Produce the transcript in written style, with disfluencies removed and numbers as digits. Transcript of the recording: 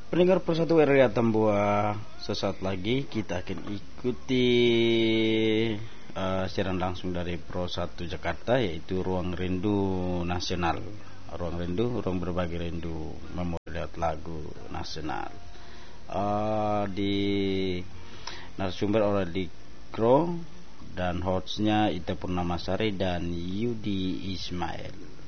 Pendengar Persatu RRI Tambua, sesaat lagi kita akan ikuti siaran langsung dari Pro 1 Jakarta, yaitu Ruang Rindu Nasional. Ruang Rindu, ruang berbagi rindu, memori lagu nasional. Di narasumber oleh Dikro dan hostnya Ita Purnamasari dan Yudi Ismail.